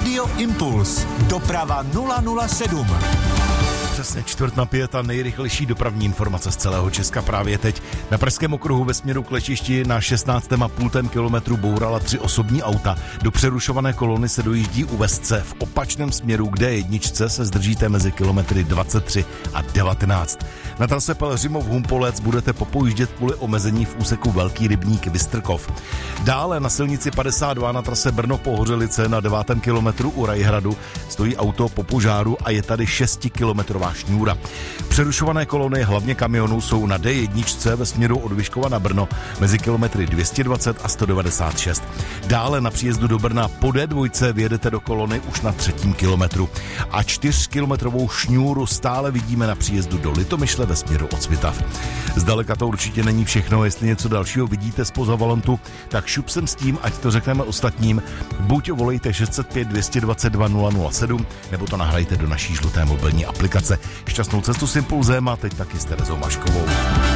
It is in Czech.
Radio Impuls. Doprava 007. Přesně 4:45 a nejrychlejší dopravní informace z celého Česka právě teď. Na Pražském okruhu ve směru k letišti na 16,5 kilometru bourala 3 osobní auta. Do přerušované kolony se dojíždí u Vesce. V opačném směru k D1 se zdržíte mezi kilometry 23 a 19. Na trase Pelhřimov-Humpolec budete popojíždět kvůli omezení v úseku Velký Rybník Vystrkov. Dále na silnici 52 na trase Brno-Pohořelice na 9. kilometru u Rajhradu stojí auto po požáru a je tady 6kilometrová šňůra. Přerušované kolony hlavně kamionů jsou na D1 ve směru od Vyškova na Brno mezi kilometry 220 a 196. Dále na příjezdu do Brna po D2 vyjedete do kolony už na 3. kilometru. A 4kilometrovou šňůru stále vidíme na příjezdu do Litomyšle ve směru od Svitav. Zdaleka to určitě není všechno, jestli něco dalšího vidíte zpoza volantu, tak šup sem s tím, ať to řekneme ostatním. Buď volejte 605 222 007, nebo to nahrajte do naší žluté mobilní aplikace. Šťastnou cestu s Impulzem a teď taky s Terezou Maškovou.